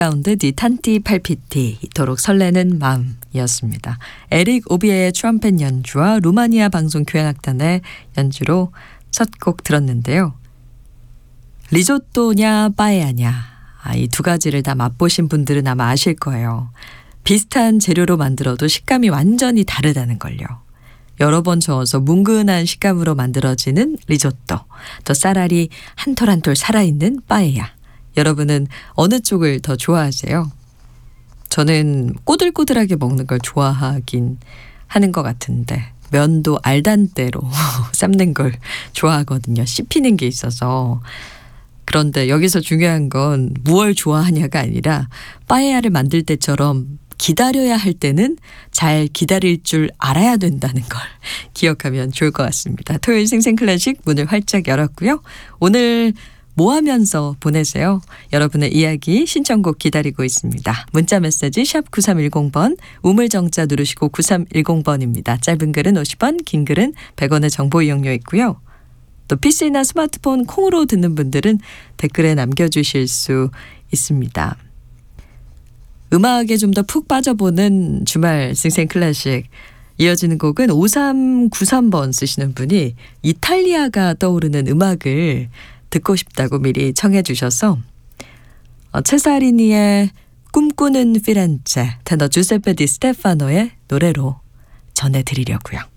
가운데 디 탄티 팔피티 이토록 설레는 마음이었습니다. 에릭 오비에의 트럼펫 연주와 루마니아 방송 교향악단의 연주로 첫 곡 들었는데요. 리조또냐 빠에야냐, 이 두 가지를 다 맛보신 분들은 아마 아실 거예요. 비슷한 재료로 만들어도 식감이 완전히 다르다는 걸요. 여러 번 저어서 뭉근한 식감으로 만들어지는 리조또, 또 쌀알이 한 톨 한 톨 살아있는 빠에야. 여러분은 어느 쪽을 더 좋아하세요? 저는 꼬들꼬들하게 먹는 걸 좋아하긴 하는 것 같은데 면도 알단때로 삶는 걸 좋아하거든요. 씹히는 게 있어서. 그런데 여기서 중요한 건 무얼 좋아하냐가 아니라 빠에야를 만들 때처럼 기다려야 할 때는 잘 기다릴 줄 알아야 된다는 걸 기억하면 좋을 것 같습니다. 토요일 생생클래식 문을 활짝 열었고요. 오늘 뭐 하면서 보내세요? 여러분의 이야기 신청곡 기다리고 있습니다. 문자메시지 샵 9310번, 우물정자 누르시고 9310번입니다. 짧은 글은 50원, 긴 글은 100원의 정보 이용료 있고요. 또 PC나 스마트폰 콩으로 듣는 분들은 댓글에 남겨주실 수 있습니다. 음악에 좀 더 푹 빠져보는 주말 생생클래식. 이어지는 곡은 5393번 쓰시는 분이 이탈리아가 떠오르는 음악을 듣고 싶다고 미리 청해 주셔서 체사리니의 꿈꾸는 피렌체, 테너 주세페 디 스테파노의 노래로 전해드리려고요.